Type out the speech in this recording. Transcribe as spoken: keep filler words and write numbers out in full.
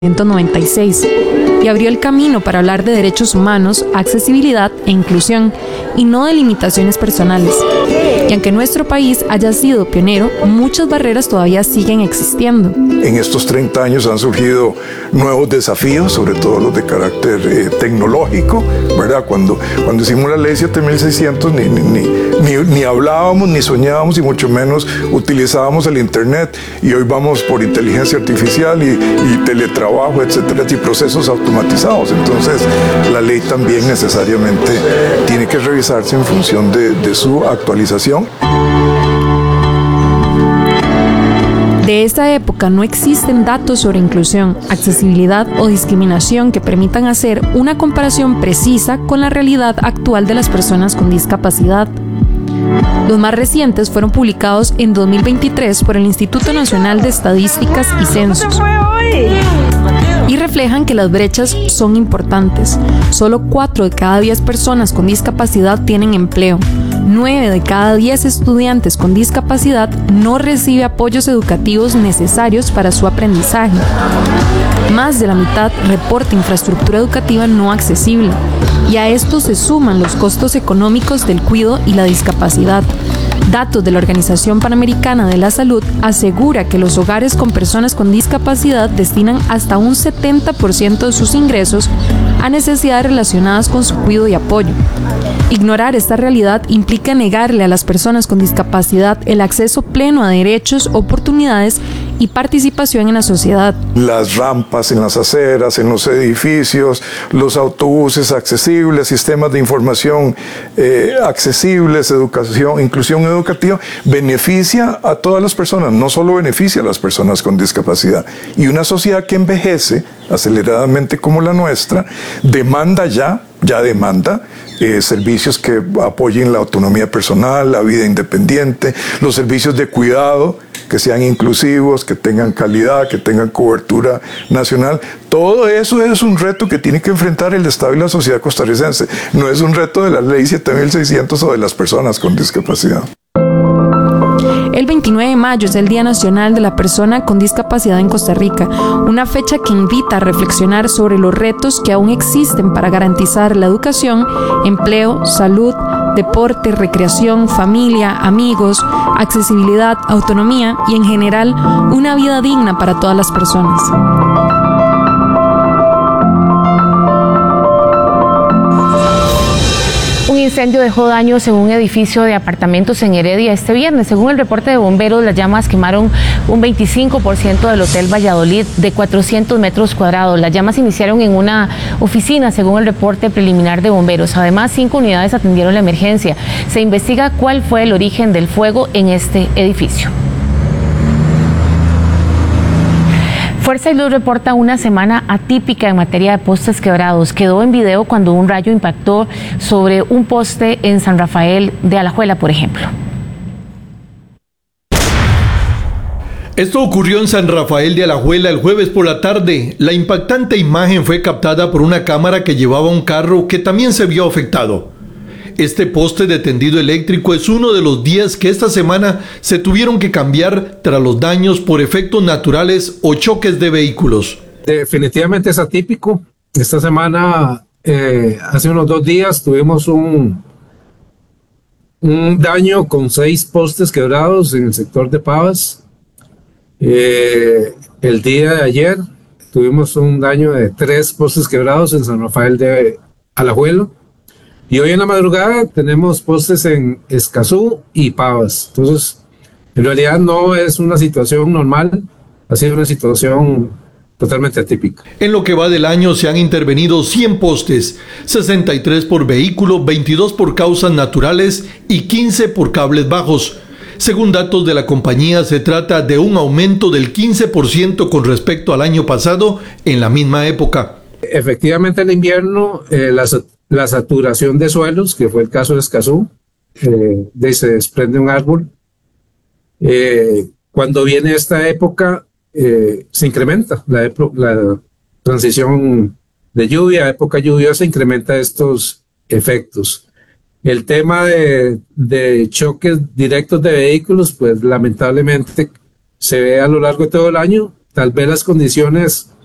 mil novecientos noventa y seis y abrió el camino para hablar de derechos humanos, accesibilidad e inclusión, y no de limitaciones personales. Y aunque nuestro país haya sido pionero, muchas barreras todavía siguen existiendo. En estos treinta años han surgido nuevos desafíos, sobre todo los de carácter eh, tecnológico, ¿verdad? Cuando, cuando hicimos la ley siete mil seiscientos ni, ni, ni, ni, ni hablábamos, ni soñábamos, y mucho menos utilizábamos el Internet, y hoy vamos por inteligencia artificial y, y teletrabajo, etcétera, y procesos automatizados. Entonces, la ley también necesariamente tiene que revisarse en función de, de su actualización. De esta época no existen datos sobre inclusión, accesibilidad o discriminación que permitan hacer una comparación precisa con la realidad actual de las personas con discapacidad. Los más recientes fueron publicados en dos mil veintitrés por el Instituto Nacional de Estadísticas y Censos y reflejan que las brechas son importantes. Solo cuatro de cada diez personas con discapacidad tienen empleo. nueve de cada diez estudiantes con discapacidad no recibe apoyos educativos necesarios para su aprendizaje. Más de la mitad reporta infraestructura educativa no accesible, y a esto se suman los costos económicos del cuidado y la discapacidad. Datos de la Organización Panamericana de la Salud asegura que los hogares con personas con discapacidad destinan hasta un setenta por ciento de sus ingresos a necesidades relacionadas con su cuidado y apoyo. Ignorar esta realidad implica negarle a las personas con discapacidad el acceso pleno a derechos, oportunidades y participación en la sociedad. Las rampas en las aceras, en los edificios, los autobuses accesibles, sistemas de información eh, accesibles, educación, inclusión educativa, beneficia a todas las personas, no solo beneficia a las personas con discapacidad. Y una sociedad que envejece aceleradamente como la nuestra, demanda ya, ya demanda eh, servicios que apoyen la autonomía personal, la vida independiente, los servicios de cuidado que sean inclusivos, que tengan calidad, que tengan cobertura nacional. Todo eso es un reto que tiene que enfrentar el Estado y la sociedad costarricense. No es un reto de la ley siete mil seiscientos o de las personas con discapacidad. El veintinueve de mayo es el Día Nacional de la Persona con Discapacidad en Costa Rica, una fecha que invita a reflexionar sobre los retos que aún existen para garantizar la educación, empleo, salud, deporte, recreación, familia, amigos, accesibilidad, autonomía y en general una vida digna para todas las personas. Un incendio dejó daños en un edificio de apartamentos en Heredia este viernes. Según el reporte de bomberos, las llamas quemaron un veinticinco por ciento del Hotel Valladolid de cuatrocientos metros cuadrados. Las llamas iniciaron en una oficina, según el reporte preliminar de bomberos. Además, cinco unidades atendieron la emergencia. Se investiga cuál fue el origen del fuego en este edificio. Fuerza y Luz reporta una semana atípica en materia de postes quebrados. Quedó en video cuando un rayo impactó sobre un poste en San Rafael de Alajuela, por ejemplo. Esto ocurrió en San Rafael de Alajuela el jueves por la tarde. La impactante imagen fue captada por una cámara que llevaba un carro que también se vio afectado. Este poste de tendido eléctrico es uno de los diez que esta semana se tuvieron que cambiar tras los daños por efectos naturales o choques de vehículos. Definitivamente es atípico. Esta semana, eh, hace unos dos días, tuvimos un, un daño con seis postes quebrados en el sector de Pavas. Eh, el día de ayer tuvimos un daño de tres postes quebrados en San Rafael de Alajuela. Y hoy en la madrugada tenemos postes en Escazú y Pavas. Entonces, en realidad no es una situación normal, ha sido una situación totalmente atípica. En lo que va del año se han intervenido cien postes, sesenta y tres por vehículo, veintidós por causas naturales y quince por cables bajos. Según datos de la compañía, se trata de un aumento del quince por ciento con respecto al año pasado en la misma época. Efectivamente, en invierno, eh, las La saturación de suelos, que fue el caso de Escazú, eh, de se desprende un árbol. Eh, cuando viene esta época, eh, se incrementa la, la transición de lluvia, época lluviosa, incrementa estos efectos. El tema de, de choques directos de vehículos, pues lamentablemente se ve a lo largo de todo el año. Tal vez las condiciones